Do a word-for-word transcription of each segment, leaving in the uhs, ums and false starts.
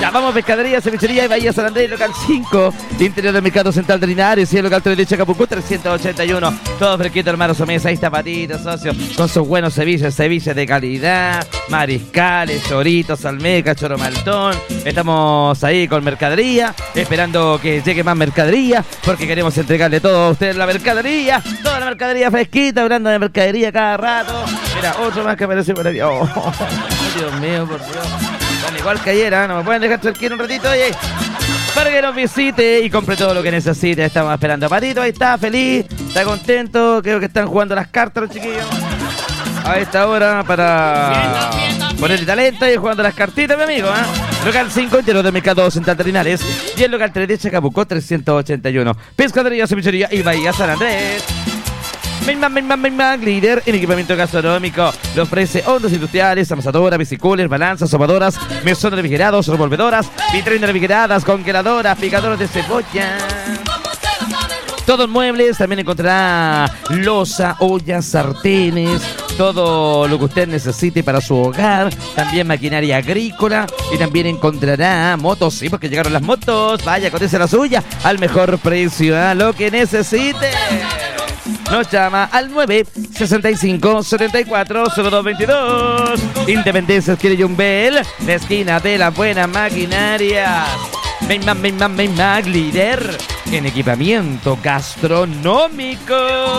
Ya vamos, pescadería, cevichería y Bahía San Andrés, local cinco, interior del Mercado Central de Linares y el local tres de Chacabucú, trescientos ochenta y uno. Todo fresquito, hermano, su mesa, ahí está patito, socio, con sus buenos ceviches, ceviches de calidad, mariscales, choritos, almeja, choro maltón. Estamos ahí con mercadería, esperando que llegue más mercadería, porque queremos entregarle todo a ustedes la mercadería, toda la mercadería fresquita, hablando de mercadería cada rato. Mira, otro más que apareció por aquí. Oh, Dios mío, por Dios. Están igual que ayer, ¿eh? No me pueden dejar tranquilo un ratito, oye. Para que nos visite y compre todo lo que necesite. Estamos esperando a Patito, ahí está, feliz, está contento. Creo que están jugando las cartas los chiquillos a esta hora para ponerle talento y jugando las cartitas, mi amigo, ¿eh? Local cinco, interior del Mercado Central de Linares y el local tres de Chacabucó, trescientos ochenta y uno. Pescadería, cevichería y Bahía San Andrés. Mima, Mima, Mima, líder en equipamiento gastronómico. Le ofrece hondos industriales, amasadoras, bicicoolers, balanzas, sobadoras, mesones refrigerados, revolvedoras, vitrinas refrigeradas, congeladoras, picadores de cebolla. Todos muebles, también encontrará loza, ollas, sartenes, todo lo que usted necesite para su hogar. También maquinaria agrícola y también encontrará motos, sí, porque llegaron las motos. Vaya, cotice la suya al mejor precio, a lo que necesite. Nos llama al nueve sesenta y cinco setenta y cuatro cero dos veintidós. Independencia Esquina Yumbel, la esquina de la buena maquinaria. Meimag, Meimag, Meimag, líder en equipamiento gastronómico.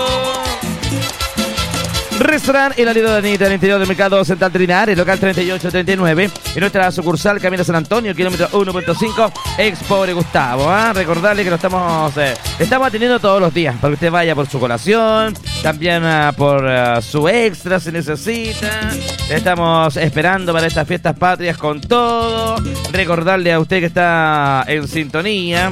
Restaurante El Alido de Anita, en el interior del Mercado Central de Linares, local treinta y ocho treinta y nueve. En nuestra sucursal Camino San Antonio, kilómetro uno punto cinco, ex Pobre Gustavo. ¿eh? Recordarle que lo estamos eh, estamos atendiendo todos los días, para que usted vaya por su colación, también uh, por uh, su extra si necesita. Estamos esperando para estas fiestas patrias con todo. Recordarle a usted que está en sintonía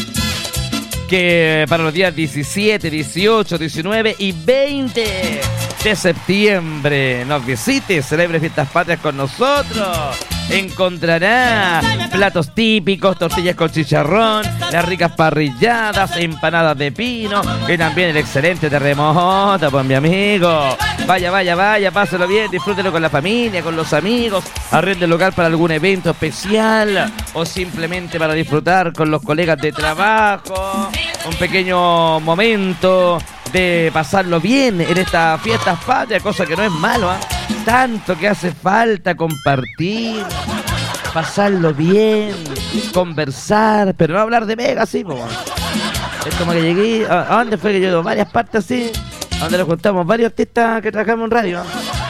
que para los días diecisiete, dieciocho, diecinueve y veinte de septiembre nos visite, celebre fiestas patrias con nosotros. Encontrará platos típicos, tortillas con chicharrón, las ricas parrilladas, empanadas de pino y también el excelente terremoto, pues mi amigo. Vaya, vaya, vaya, páselo bien, disfrútelo con la familia, con los amigos, arrende el local para algún evento especial o simplemente para disfrutar con los colegas de trabajo. Un pequeño momento de pasarlo bien en estas fiestas patrias, cosa que no es malo, ¿eh? Tanto que hace falta compartir, pasarlo bien, conversar, pero no hablar de mega, así, po. Es como que llegué, ¿a dónde fue que yo? Varias partes así, donde nos juntamos varios artistas que trabajamos en radio.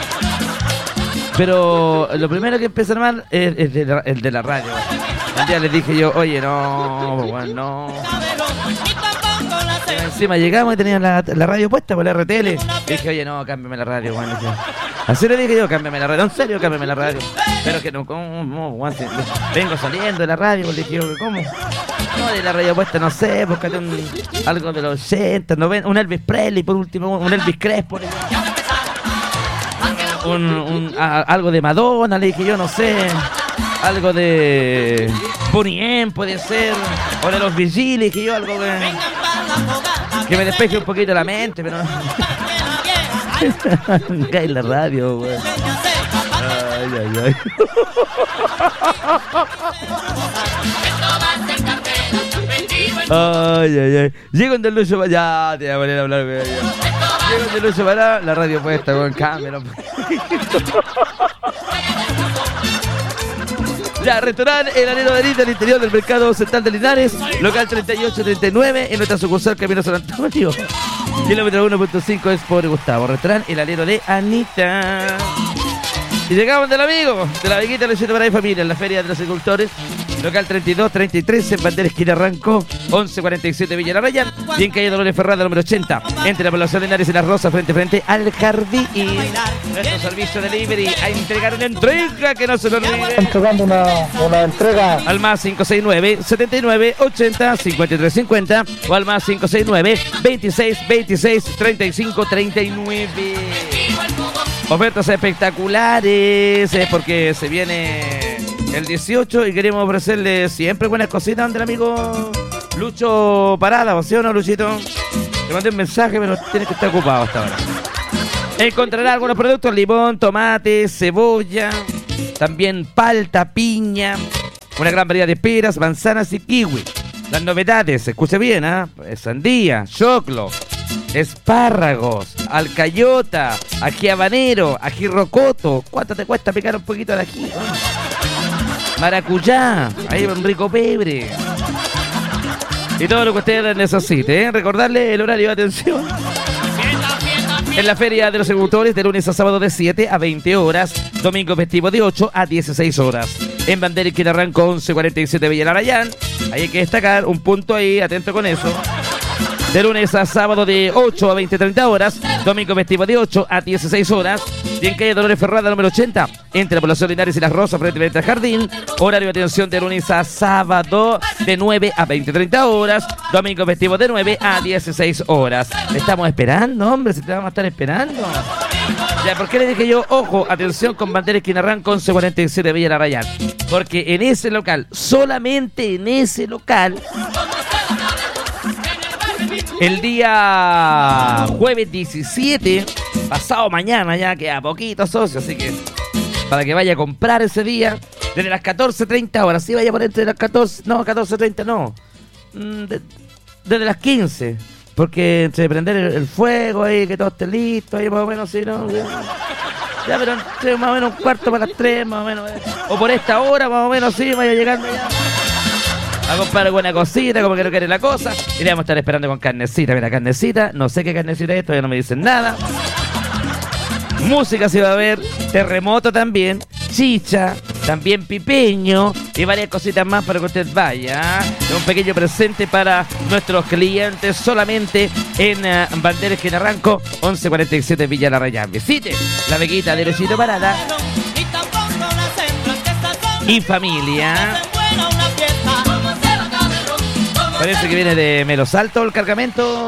Pero lo primero que empecé a armar es el de la, el de la radio. Un día les dije yo, oye, no, bueno, no. Y encima llegamos y tenían la, la radio puesta por la R T L. Dije, oye, no, cámbiame la radio, bueno. Así le dije yo, cámbiame la radio. En serio, cámbiame la radio. Pero que no, ¿cómo? No, bueno, vengo saliendo de la radio. Le dije, ¿cómo? No, de la radio puesta, no sé, búscate un, algo de los ochenta, noventa, un Elvis Presley, por último, un Elvis Crespo. Un, un, a, algo de Madonna, le dije yo, no sé. Algo de Bonnie M, puede ser. O de los Vigil, le dije yo, algo que, que me despeje un poquito la mente, pero no. Cae la radio, güey. Ay, ay, ay. Ay, ay, ay. Llego en Lucho para allá, te voy a poner a hablar, güey. Llego en Lucho para la radio puesta, con cámara. Ya, restaurante El Anero de Anita, en el interior del Mercado Central de Linares, local treinta y ocho treinta y nueve, en nuestra sucursal Camino San Antonio, kilómetro uno punto cinco, es Pobre Gustavo. Restaurante El Anero de Anita. Y llegamos del amigo, de la Veguita Luisito para mi familia, en la Feria de los Agricultores, local treinta y dos treinta y tres, en Bandera Esquina Ranco, once cuarenta y siete Villa La Raya, y en calle Dolores Ferrada, número ochenta, entre la población de Linares y Las Rosas, frente a frente al Jardín. Nuestro servicio de delivery a entregar una entrega que no se lo olvide. Entregando una, una entrega al más cinco seis nueve, setenta y nueve, ochenta, cincuenta y tres cincuenta o al más cinco seis nueve, veintiséis, veintiséis, treinta y cinco, treinta y nueve. Ofertas espectaculares, es porque se viene el dieciocho y queremos ofrecerle siempre buenas cositas donde el amigo Lucho Parada, ¿sí o no, Luchito? Te mandé un mensaje, pero tienes que estar ocupado hasta ahora. Encontrará algunos productos: limón, tomate, cebolla, también palta, piña, Una gran variedad de peras, manzanas y kiwi. Las novedades, escuche bien, ¿ah? ¿eh? Sandía, choclo, espárragos, alcayota, ají habanero, ají rocoto. ¿Cuánto te cuesta picar un poquito de ají? Maracuyá, ahí un rico pebre. Y todo lo que ustedes necesiten, ¿eh? Recordarle el horario de atención. En la Feria de los Agricultores, de lunes a sábado de siete a veinte horas, domingo festivo de ocho a dieciséis horas. En Bandera y Quinarranco once cuarenta y siete Villa Arrayán. Ahí hay que destacar un punto ahí, atento con eso. De lunes a sábado de ocho a veinte treinta horas, domingo festivo de ocho a dieciséis horas. Y en calle Dolores Ferrada número ochenta, entre la población Linares y Las Rosas, frente al jardín. Horario de atención de lunes a sábado de nueve a veinte treinta horas, domingo festivo de nueve a dieciséis horas. Te estamos esperando, hombre, si te vamos a estar esperando. Ya, ¿por qué le dije yo, ojo, atención con Bandera Esquina Arranco once cuarenta y siete Villa Arrayán? Porque en ese local, solamente en ese local, el día jueves diecisiete, pasado mañana, ya queda poquito, socio, así que para que vaya a comprar ese día, desde las catorce treinta horas, sí, vaya por entre las catorce, no, catorce treinta no, de, desde las quince, porque entre prender el, el fuego ahí, que todo esté listo, ahí más o menos, sí, ¿no? Ya, pero entre más o menos un cuarto para las tres, más o menos, eh. o por esta hora, más o menos, sí, vaya llegando ya a comprar alguna cosita, como que no quiere la cosa, y le vamos a estar esperando con carnecita. Mira, carnecita, no sé qué carnecita es, todavía no me dicen nada. Música se va a ver, terremoto también, chicha, también pipeño y varias cositas más para que usted vaya. Un pequeño presente para nuestros clientes solamente en uh, Bandera Esquina Arranco once cuarenta y siete Villa Arrayán. Visite la Veguita de Derechito Parada y familia. Parece que viene de Melos Alto el cargamento.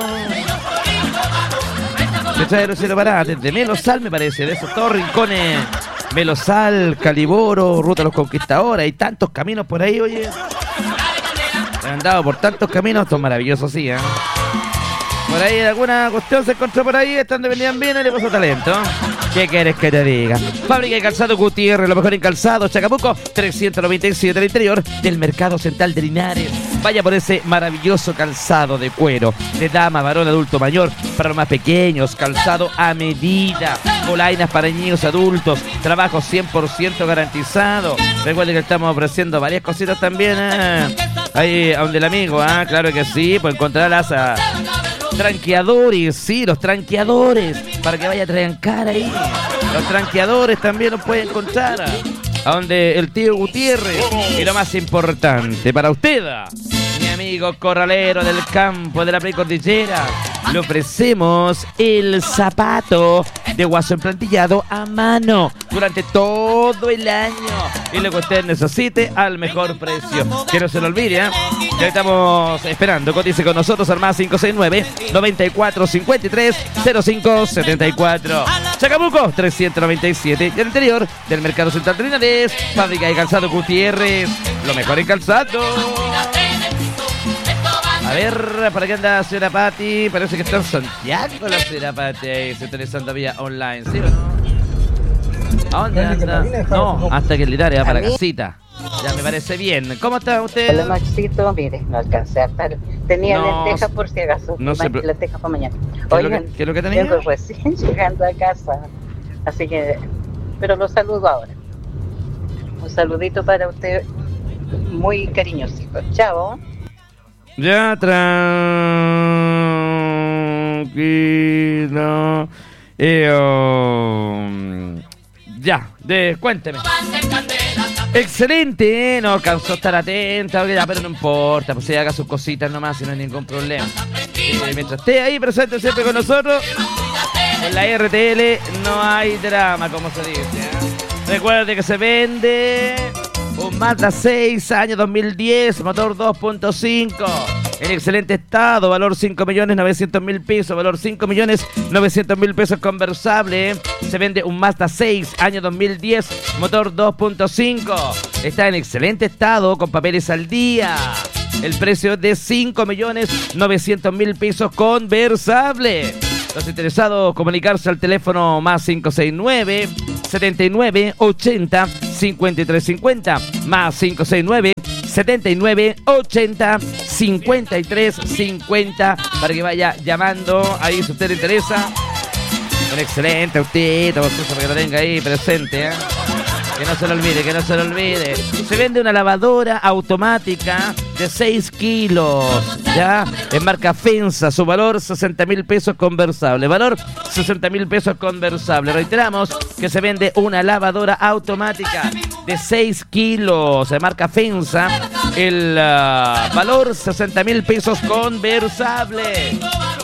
Que trae Lucero Pará, de Melosal me parece, de esos todos rincones. Melosal, Caliboro, Ruta de los Conquistadores, hay tantos caminos por ahí, oye. Han andado por tantos caminos, esto es maravilloso, sí, ¿eh? Por ahí alguna cuestión se encontró por ahí, están de venían bien y le puso talento. ¿Qué quieres que te diga? Fábrica de Calzado Gutiérrez, lo mejor en calzado, Chacabuco, trescientos noventa y siete al interior del Mercado Central de Linares. Vaya por ese maravilloso calzado de cuero, de dama, varón, adulto, mayor, para los más pequeños, calzado a medida, polainas para niños adultos, trabajo cien por ciento garantizado. Recuerden que estamos ofreciendo varias cositas también, ¿eh? Ahí, a donde el amigo, ¿ah? ¿eh? Claro que sí, pues encontrarás a tranqueadores, sí, los tranqueadores, para que vaya a trancar ahí. Los tranqueadores también los puede encontrar a donde el tío Gutiérrez. Y lo más importante para usted, mi amigo corralero del campo de la precordillera, le ofrecemos el zapato de guaso emplantillado a mano durante todo el año y lo que usted necesite al mejor precio. Que no se lo olvide, ¿eh? Ya estamos esperando. Cotice con nosotros al más cinco seis nueve, noventa y cuatro cincuenta y tres, cero cinco setenta y cuatro. Chacabuco, trescientos noventa y siete. Y el interior del Mercado Central de Linares, Fábrica de Calzado Gutiérrez, lo mejor en calzado. A ver, ¿para qué anda la señora Pati? Parece que está en Santiago la señora Pati, sintonizando vía online, ¿sí o no? ¿A dónde anda? No, hasta que el Linares va para la casita. Ya me parece bien. ¿Cómo está usted? Hola, Maxito, mire, no alcancé a estar. Tenía no, lentejas por si acaso. No sé. Lentejas para mañana. ¿Qué, Oigan, es lo que, ¿Qué es lo que tenía? Vengo recién llegando a casa. Así que, pero lo saludo ahora. Un saludito para usted, muy cariñosito. Chao. Ya tranquilo. Eh, oh, ya, de, cuénteme. Excelente, ¿eh? No alcanzó a estar atenta, pero no importa, pues se haga sus cositas nomás y no hay ningún problema. Sí, mientras esté ahí presente siempre con nosotros, en la R T L no hay drama, como se dice, ¿eh? Recuerde que se vende un Mazda seis, año dos mil diez, motor dos punto cinco, en excelente estado, valor cinco millones novecientos mil pesos, valor cinco millones novecientos mil pesos conversable. Se vende un Mazda seis, año dos mil diez, motor dos punto cinco, está en excelente estado, con papeles al día. El precio es de cinco millones novecientos mil pesos conversable. Los interesados, comunicarse al teléfono más cinco seis nueve, setenta y nueve, ochenta, cincuenta y tres cincuenta, más cinco seis nueve, setenta y nueve, ochenta, cincuenta y tres cincuenta, para que vaya llamando ahí si usted le interesa. Un excelente autito, para que lo tenga ahí presente, ¿eh? Que no se lo olvide, que no se lo olvide. Se vende una lavadora automática de seis kilos, ¿ya? En marca Fensa, su valor sesenta mil pesos conversable. Valor sesenta mil pesos conversable. Reiteramos que se vende una lavadora automática de seis kilos. En marca Fensa, el uh, valor sesenta mil pesos conversable.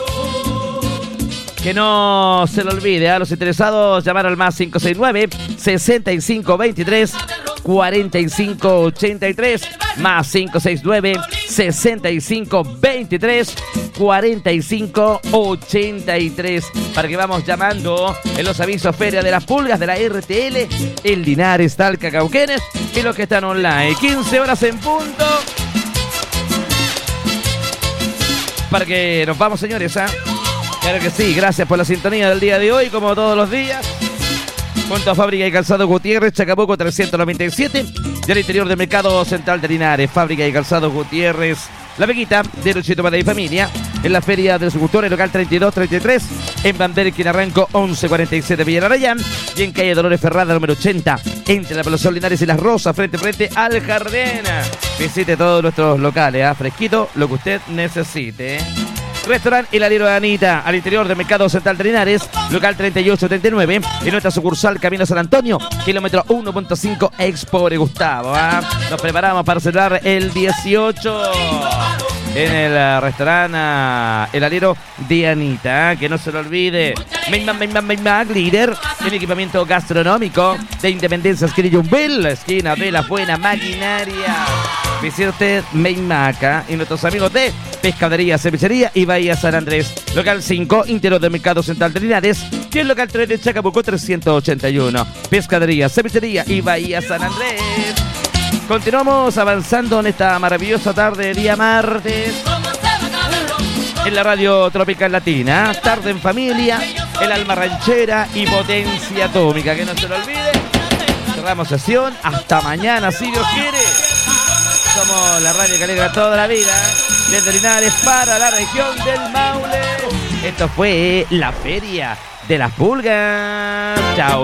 Que no se lo olvide, a los interesados llamar al más cinco seis nueve, sesenta y cinco veintitrés, cuarenta y cinco ochenta y tres, más cinco seis nueve, sesenta y cinco veintitrés, cuarenta y cinco ochenta y tres, para que vamos llamando en los avisos Feria de las Pulgas de la R T L, en Linares, Talca, Cauquenes, y los que están online. quince horas en punto. Para que nos vamos, señores, ¿ah? ¿eh? Claro que sí, gracias por la sintonía del día de hoy, como todos los días. Junto a Fábrica y Calzado Gutiérrez, Chacabuco trescientos noventa y siete, y al interior del Mercado Central de Linares. Fábrica y Calzado Gutiérrez, La Veguita, de Luchito Padre y Familia, en la Feria de los Agricultores, local treinta y dos treinta y tres, en Bandera, Arranco once cuarenta y siete, Villa Arayán, y en calle Dolores Ferrada, número ochenta, entre la población Linares y Las Rosas, frente a frente al Jardín. Visite todos nuestros locales, ¿eh? Fresquito, lo que usted necesite, ¿eh? Restaurante El Alero de Anita, al interior del Mercado Central de Linares, local treinta y ocho treinta y nueve, en nuestra sucursal Camino San Antonio, kilómetro uno punto cinco, Expo de Gustavo. ¿eh? Nos preparamos para celebrar el dieciocho en el uh, restaurante uh, El Alero de Anita, ¿eh? Que no se lo olvide. Maymac, Maymac, Maymac, líder en equipamiento gastronómico de Independencia, esquina Yumbel, la esquina de la buena maquinaria. Visite usted Maymac y nuestros amigos de Pescadería, Cevichería y Bahía San Andrés. Local cinco, interior del Mercado Central de Linares, y el local tres de Chacabuco trescientos ochenta y uno. Pescadería, Cevichería y Bahía San Andrés. Continuamos avanzando en esta maravillosa tarde de día martes en la radio Tropical Latina. Tarde en familia, el alma ranchera y potencia atómica. Que no se lo olvide. Cerramos sesión. Hasta mañana, si Dios quiere. Somos la radio que alegra toda la vida, desde Linares para la región del Maule. Esto fue la Feria de las Pulgas. Chao.